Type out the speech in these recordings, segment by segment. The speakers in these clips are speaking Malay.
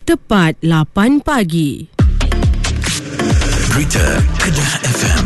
tepat 8 pagi. Berita Kedah FM.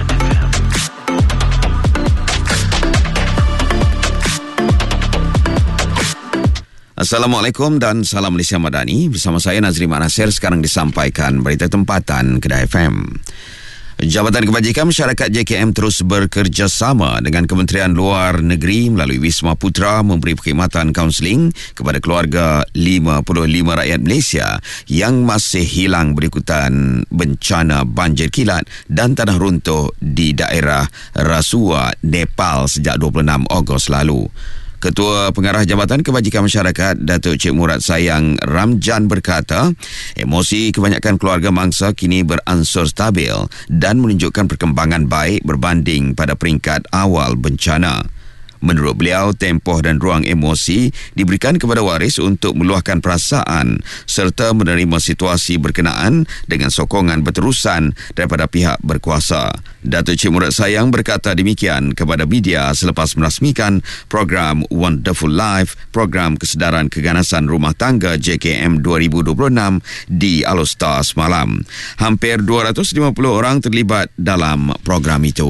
Assalamualaikum dan salam Malaysia Madani. Bersama saya Nazri Mak Nasir. Sekarang disampaikan berita tempatan Kedah FM. Jabatan Kebajikan Masyarakat JKM terus bekerjasama dengan Kementerian Luar Negeri melalui Wisma Putra memberi perkhidmatan kaunseling kepada keluarga 55 rakyat Malaysia yang masih hilang berikutan bencana banjir kilat dan tanah runtuh di daerah Rasuwa, Nepal sejak 26 Ogos lalu. Ketua Pengarah Jabatan Kebajikan Masyarakat, Datuk Cik Murad Sayang Ramjan berkata, emosi kebanyakan keluarga mangsa kini beransur stabil dan menunjukkan perkembangan baik berbanding pada peringkat awal bencana. Menurut beliau, tempoh dan ruang emosi diberikan kepada waris untuk meluahkan perasaan serta menerima situasi berkenaan dengan sokongan berterusan daripada pihak berkuasa. Datuk Cik Murad Sayang berkata demikian kepada media selepas merasmikan program Wonderful Life, program kesedaran keganasan rumah tangga JKM 2026 di Alostar semalam. Hampir 250 orang terlibat dalam program itu.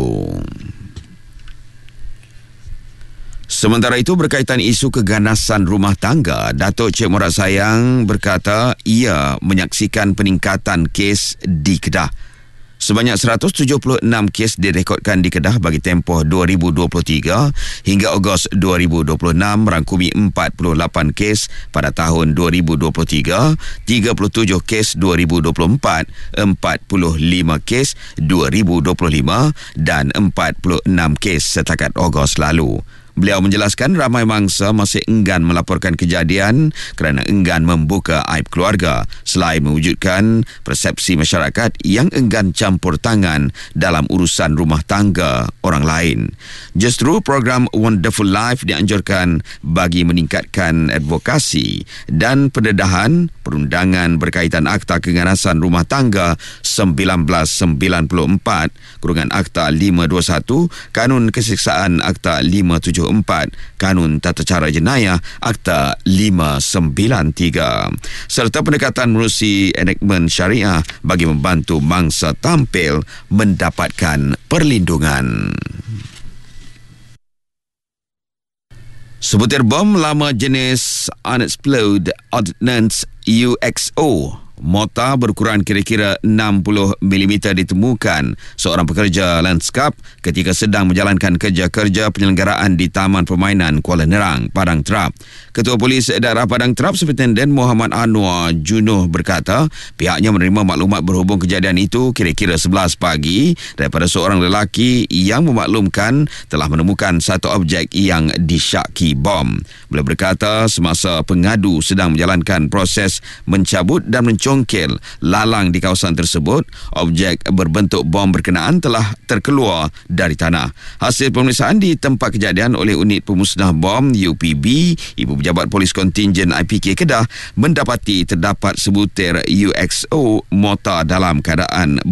Sementara itu, berkaitan isu keganasan rumah tangga, Datuk Cik Murad Sayang berkata ia menyaksikan peningkatan kes di Kedah. Sebanyak 176 kes direkodkan di Kedah bagi tempoh 2023 hingga Ogos 2026, merangkumi 48 kes pada tahun 2023, 37 kes 2024, 45 kes 2025 dan 46 kes setakat Ogos lalu. Beliau menjelaskan ramai mangsa masih enggan melaporkan kejadian kerana enggan membuka aib keluarga selain mewujudkan persepsi masyarakat yang enggan campur tangan dalam urusan rumah tangga orang lain. Justru program Wonderful Life dianjurkan bagi meningkatkan advokasi dan pendedahan perundangan berkaitan Akta Keganasan Rumah Tangga 1994, kurungan Akta 521, Kanun Kesiksaan Akta 574, Kanun Tata Cara Jenayah Akta 593, serta pendekatan menerusi enactment syariah bagi membantu mangsa tampil mendapatkan perlindungan. Sebutir bom lama jenis Unexploded Ordnance UXO mortar berukuran kira-kira 60 mm ditemukan seorang pekerja lanskap ketika sedang menjalankan kerja-kerja penyelenggaraan di Taman Permainan Kuala Nerang, Padang Terap. Ketua Polis Daerah Padang Terap, Superintendent Muhammad Anwar Junuh berkata pihaknya menerima maklumat berhubung kejadian itu kira-kira 11 pagi daripada seorang lelaki yang memaklumkan telah menemukan satu objek yang disyaki bom. Beliau berkata semasa pengadu sedang menjalankan proses mencabut dan mencongkel lalang di kawasan tersebut, objek berbentuk bom berkenaan telah terkeluar dari tanah. Hasil pemeriksaan di tempat kejadian oleh Unit Pemusnah Bom UPB, Ibu Pejabat Polis Kontingen IPK Kedah mendapati terdapat sebutir UXO mortar dalam keadaan